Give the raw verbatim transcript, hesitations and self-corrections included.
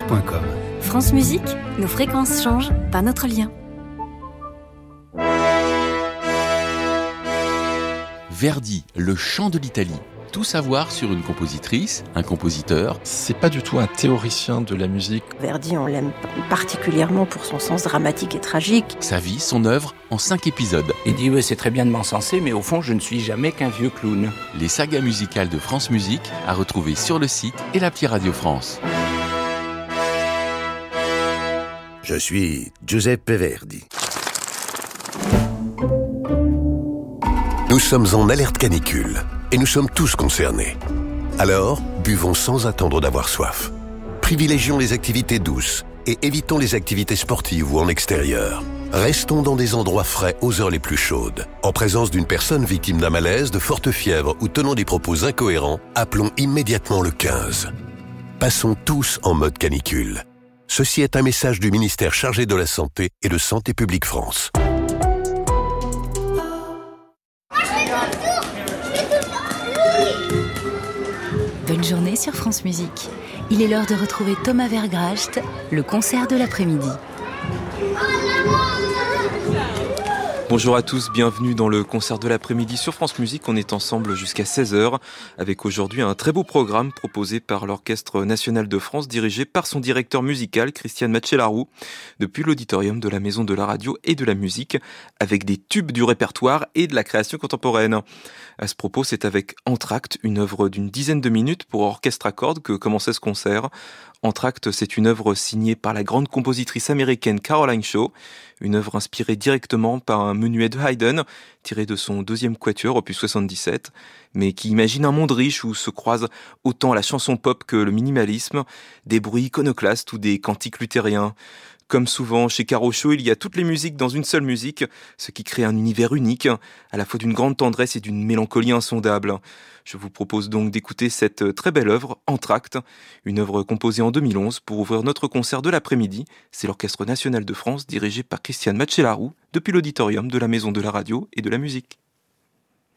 point com. France Musique, nos fréquences changent, pas notre lien. Verdi, le chant de l'Italie. Tout savoir sur une compositrice, un compositeur. C'est pas du tout un théoricien de la musique. Verdi, on l'aime particulièrement pour son sens dramatique et tragique. Sa vie, son œuvre, en cinq épisodes. Il dit oui, c'est très bien de m'encenser, mais au fond, je ne suis jamais qu'un vieux clown. Les sagas musicales de France Musique à retrouver sur le site et l'appli Radio France. Je suis Giuseppe Verdi. Nous sommes en alerte canicule et nous sommes tous concernés. Alors, buvons sans attendre d'avoir soif. Privilégions les activités douces et évitons les activités sportives ou en extérieur. Restons dans des endroits frais aux heures les plus chaudes. En présence d'une personne victime d'un malaise, de forte fièvre ou tenant des propos incohérents, appelons immédiatement le quinze. Passons tous en mode canicule. Ceci est un message du ministère chargé de la Santé et de Santé publique France. Bonne journée sur France Musique. Il est l'heure de retrouver Thomas Vergracht, le concert de l'après-midi. Bonjour à tous, bienvenue dans le concert de l'après-midi sur France Musique. On est ensemble jusqu'à seize heures avec aujourd'hui un très beau programme proposé par l'Orchestre National de France dirigé par son directeur musical Christian Macellaro depuis l'auditorium de la Maison de la Radio et de la Musique avec des tubes du répertoire et de la création contemporaine. À ce propos, c'est avec Entr'acte, une œuvre d'une dizaine de minutes pour orchestre à cordes que commençait ce concert. Entr'acte, c'est une œuvre signée par la grande compositrice américaine Caroline Shaw, une œuvre inspirée directement par un menuet de Haydn, tiré de son deuxième quatuor, opus soixante-dix-sept, mais qui imagine un monde riche où se croisent autant la chanson pop que le minimalisme, des bruits iconoclastes ou des cantiques luthériens. Comme souvent chez Caro Shaw, il y a toutes les musiques dans une seule musique, ce qui crée un univers unique, à la fois d'une grande tendresse et d'une mélancolie insondable. Je vous propose donc d'écouter cette très belle œuvre, Entr'acte, une œuvre composée en deux mille onze pour ouvrir notre concert de l'après-midi. C'est l'Orchestre National de France dirigé par Christian Macellaro depuis l'auditorium de la Maison de la Radio et de la Musique.